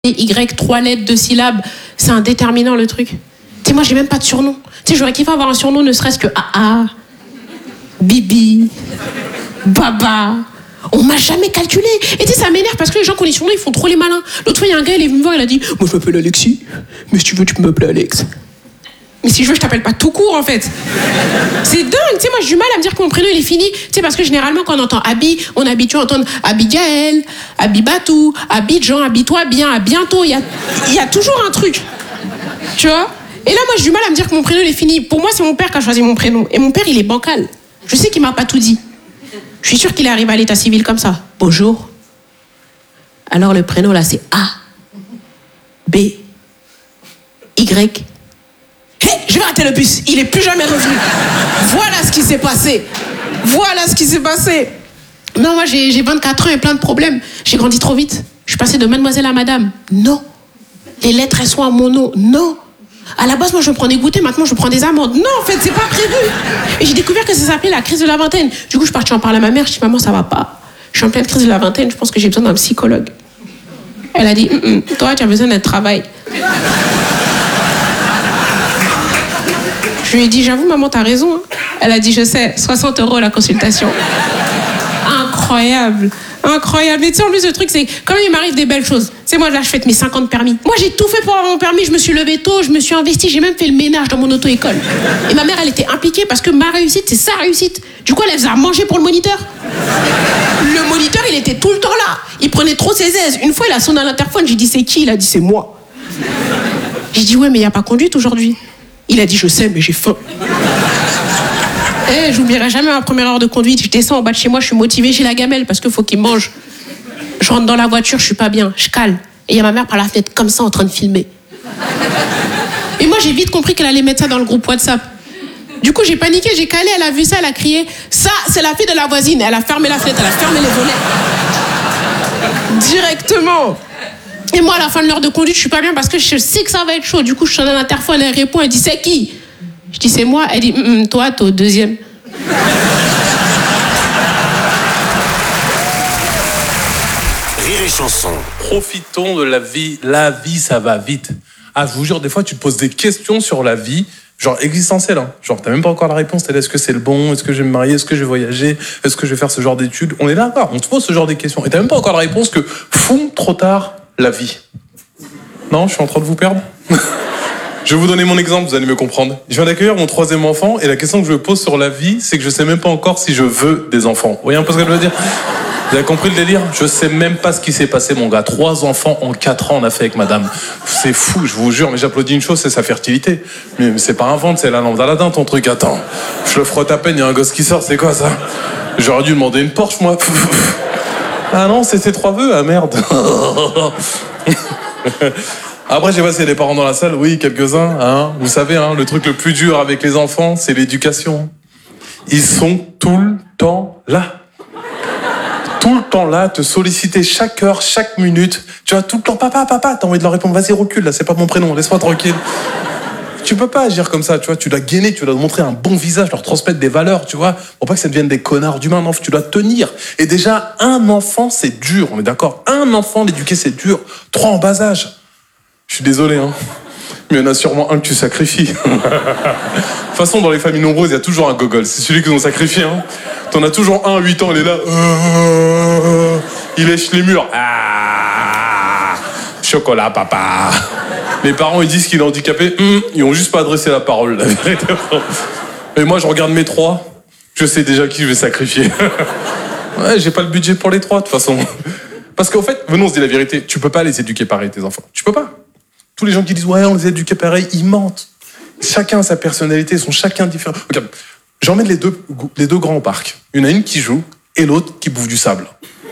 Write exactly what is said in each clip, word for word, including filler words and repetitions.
Y, trois lettres, deux syllabes, c'est indéterminant le truc. Tu sais, moi j'ai même pas de surnom. Tu sais, j'aurais kiffé avoir un surnom ne serait-ce que A A, Bibi, Baba. On m'a jamais calculé. Et tu sais, ça m'énerve parce que les gens qui ont des surnoms, ils font trop les malins. L'autre fois, il y a un gars, il est venu me voir, il a dit moi je m'appelle Alexis, mais si tu veux, tu peux m'appeler Alex. Mais si je veux, je t'appelle pas tout court, en fait. C'est dingue, tu sais, moi, j'ai du mal à me dire que mon prénom, il est fini. Tu sais, parce que généralement, quand on entend Abi, on est habitué à entendre Abigaël, Abibatou, Abidjan, Abi-toi bien, à bientôt. Il y a, il y a toujours un truc. Tu vois? Et là, moi, j'ai du mal à me dire que mon prénom, il est fini. Pour moi, c'est mon père qui a choisi mon prénom. Et mon père, il est bancal. Je sais qu'il m'a pas tout dit. Je suis sûre qu'il est arrivé à l'état civil comme ça. Bonjour. Alors, le prénom, là, c'est A, B, Y. Hey, je vais rater le bus, il est plus jamais revenu. Voilà ce qui s'est passé. Voilà ce qui s'est passé. Non, moi j'ai, j'ai vingt-quatre ans et plein de problèmes. J'ai grandi trop vite. Je suis passée de mademoiselle à madame. Non. Les lettres, elles sont à mon nom. Non. À la base, moi je me prends des goûters, maintenant je prends des amendes. Non, en fait, c'est pas prévu. Et j'ai découvert que ça s'appelait la crise de la vingtaine. Du coup, je suis partie en parler à ma mère. Je dis, maman, ça va pas. Je suis en pleine crise de la vingtaine, je pense que j'ai besoin d'un psychologue. Elle a dit, toi, tu as besoin d'un travail. Je lui ai dit, j'avoue, maman, t'as raison. Hein. Elle a dit, je sais, soixante euros la consultation. Incroyable. Incroyable. Mais tu sais, en plus, le truc, c'est quand même, il m'arrive des belles choses. Tu sais, moi, là, je fête mes cinquante permis. Moi, j'ai tout fait pour avoir mon permis. Je me suis levée tôt, je me suis investie, j'ai même fait le ménage dans mon auto-école. Et ma mère, elle était impliquée parce que ma réussite, c'est sa réussite. Du coup, elle faisait à manger pour le moniteur. Le moniteur, il était tout le temps là. Il prenait trop ses aises. Une fois, il a sonné à l'interphone. J'ai dit, c'est qui? Il a dit, c'est moi. J'ai dit, ouais, mais il n'y a pas conduite aujourd'hui. Il a dit, je sais, mais j'ai faim. Eh, j'oublierai jamais ma première heure de conduite. Je descends en bas de chez moi, je suis motivée, j'ai la gamelle parce qu'il faut qu'il mange. Je rentre dans la voiture, je suis pas bien, je cale. Et il y a ma mère par la fenêtre, comme ça, en train de filmer. Et moi, j'ai vite compris qu'elle allait mettre ça dans le groupe WhatsApp. Du coup, j'ai paniqué, j'ai calé, elle a vu ça, elle a crié, ça, c'est la fille de la voisine. Elle a fermé la fenêtre, elle a fermé les volets. Directement. Et moi, à la fin de l'heure de conduite, je suis pas bien parce que je sais que ça va être chaud. Du coup, je sonne à l'interphone, elle répond, elle dit, c'est qui? Je dis, c'est moi. Elle dit, mm, toi, t'es au deuxième. Rire et chanson. Profitons de la vie. La vie, ça va vite. Ah, je vous jure, des fois, tu te poses des questions sur la vie, genre existentielles. Hein. Genre, t'as même pas encore la réponse. T'es là, est-ce que c'est le bon? Est-ce que je vais me marier? Est-ce que je vais voyager? Est-ce que je vais faire ce genre d'études? On est là, on te pose ce genre de questions. Et t'as même pas encore la réponse que, fou, trop tard, la vie. Non, je suis en train de vous perdre. Je vais vous donner mon exemple, vous allez me comprendre. Je viens d'accueillir mon troisième enfant et la question que je me pose sur la vie, c'est que je sais même pas encore si je veux des enfants. Vous voyez un peu ce que je veux dire? Vous avez compris le délire? Je sais même pas ce qui s'est passé, mon gars. Trois enfants en quatre ans, on a fait avec madame. C'est fou, je vous jure, mais j'applaudis une chose, c'est sa fertilité. Mais c'est pas un ventre, c'est la lampe d'Aladin, ton truc. Attends, je le frotte à peine, il y a un gosse qui sort, c'est quoi ça? J'aurais dû demander une Porsche, moi. Ah non, c'est ses trois vœux, ah merde. Après, j'ai passé les parents dans la salle, oui, quelques-uns. Hein. Vous savez, hein, le truc le plus dur avec les enfants, c'est l'éducation. Ils sont tout le temps là. Tout le temps là, te solliciter chaque heure, chaque minute. Tu vois, tout le temps, papa, papa, t'as envie de leur répondre, vas-y, recule, là, c'est pas mon prénom, laisse-moi tranquille. Tu peux pas agir comme ça, tu vois, tu dois gainer, tu dois montrer un bon visage, leur transmettre des valeurs, tu vois, pour pas que ça devienne des connards d'humains, non, tu dois tenir. Et déjà, un enfant, c'est dur, on est d'accord? Un enfant, l'éduquer, c'est dur. Trois en bas âge. Je suis désolé, hein. Mais il y en a sûrement un que tu sacrifies. De toute façon, dans les familles nombreuses, il y a toujours un gogol. C'est celui qu'ils ont sacrifié, hein. T'en as toujours un à huit ans, il est là. Euh, il lèche les murs. Ah, chocolat, papa. Les parents, ils disent qu'il est handicapé. Hum, ils ont juste pas adressé la parole, la vérité. Mais moi, je regarde mes trois. Je sais déjà qui je vais sacrifier. Ouais, j'ai pas le budget pour les trois, de toute façon. Parce qu'en fait, venons, on se dit la vérité, tu peux pas les éduquer pareil, tes enfants. Tu peux pas. Tous les gens qui disent, ouais, on les éduque pareil, ils mentent. Chacun a sa personnalité, ils sont chacun différents. Regarde, j'emmène les deux, les deux grands au parc. Il y en a une qui joue et l'autre qui bouffe du sable.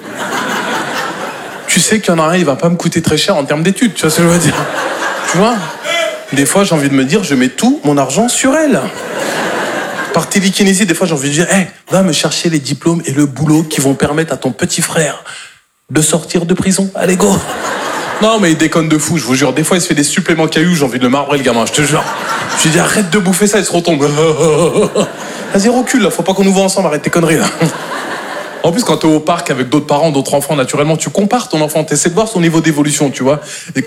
Tu sais qu'il y en a un, il va pas me coûter très cher en termes d'études, tu vois ce que je veux dire? Tu vois? Des fois, j'ai envie de me dire, je mets tout mon argent sur elle. Par télékinésie, des fois, j'ai envie de dire, hey, va me chercher les diplômes et le boulot qui vont permettre à ton petit frère de sortir de prison. Allez, go! Non, mais il déconne de fou, je vous jure. Des fois, il se fait des suppléments cailloux, j'ai envie de le marbrer, le gamin, je te jure. Je lui dis, arrête de bouffer ça, il se retombe. Vas-y, recule, là, faut pas qu'on nous voit ensemble, arrête tes conneries, là. En plus, quand t'es au parc avec d'autres parents, d'autres enfants, naturellement, tu compares ton enfant, t'essaies de voir son niveau d'évolution, tu vois. Et